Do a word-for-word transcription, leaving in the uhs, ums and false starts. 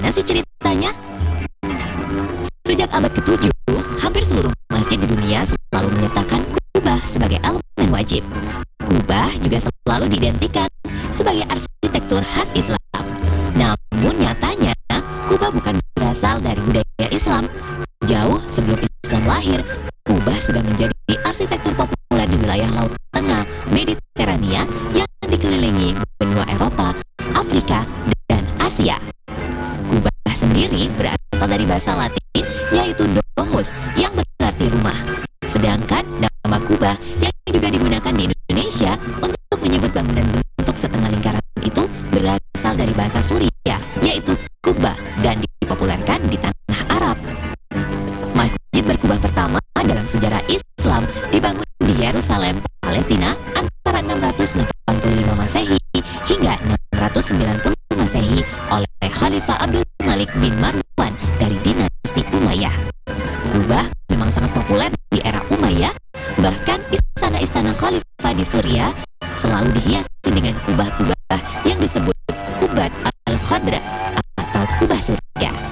Gimana sih ceritanya? Sejak abad ketujuh, hampir seluruh masjid di dunia selalu menyertakan kubah sebagai elemen wajib. Kubah juga selalu diidentikan sebagai arsitektur khas Islam. Namun nyatanya, kubah bukan berasal dari budaya Islam. Jauh sebelum Islam lahir, kubah sudah menjadi arsitektur populer di wilayah Laut Tengah, Mediterania yang dikelilingi benua Eropa, Afrika, dan Asia. Kubah sendiri berasal dari bahasa Latin, yaitu domus, yang berarti rumah. Sedangkan nama kubah yang juga digunakan di Indonesia untuk menyebut bangunan bentuk setengah lingkaran itu berasal dari bahasa Suriah, yaitu kubah, dan dipopulerkan di tanah Arab. Masjid berkubah pertama dalam sejarah Islam dibangun di Yerusalem, Palestina antara enam ratus delapan puluh lima Masehi hingga enam ratus sembilan puluh Masehi oleh Khalifah Abdul Malik bin Marwan dari dinasti Umayyah. Kubah memang sangat populer di era Umayyah, bahkan istana-istana Khalifah di Suriah selalu dihiasi dengan kubah-kubah yang disebut Qubat al-Khadra atau kubah surga.